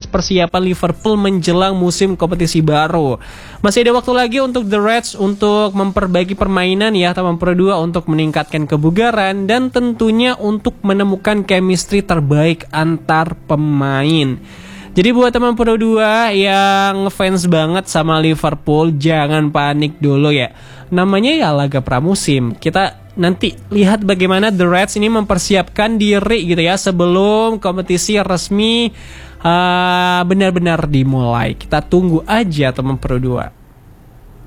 persiapan Liverpool menjelang musim kompetisi baru. Masih ada waktu lagi untuk The Reds untuk memperbaiki permainan ya teman Pro 2, untuk meningkatkan kebugaran dan tentunya untuk menemukan chemistry terbaik antar pemain. Jadi buat teman Pro 2 yang fans banget sama Liverpool, jangan panik dulu ya. Namanya ya laga pramusim. Kita nanti lihat bagaimana The Reds ini mempersiapkan diri gitu ya sebelum kompetisi resmi benar-benar dimulai. Kita tunggu aja teman Pro 2.